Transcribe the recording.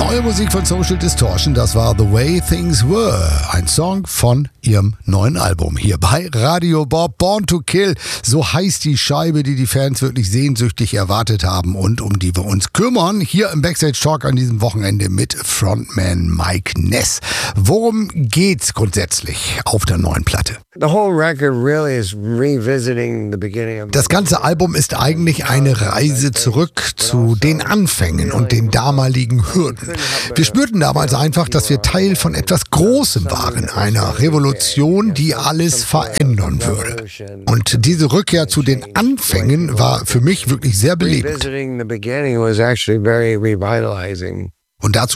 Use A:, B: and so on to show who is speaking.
A: Neue Musik von Social Distortion, das war The Way Things Were, ein Song von ihrem neuen Album. Hier bei Radio Bob, Born to Kill, so heißt die Scheibe, die die Fans wirklich sehnsüchtig erwartet haben und um die wir uns kümmern, hier im Backstage Talk an diesem Wochenende mit Frontman Mike Ness. Worum geht's grundsätzlich auf der neuen Platte? Das ganze Album ist eigentlich eine Reise zurück zu den Anfängen und den damaligen Hürden. Wir spürten damals einfach, dass wir Teil von etwas Großem waren, einer Revolution, die alles verändern würde. Und diese Rückkehr zu den Anfängen war für mich wirklich sehr belebend. Und dazu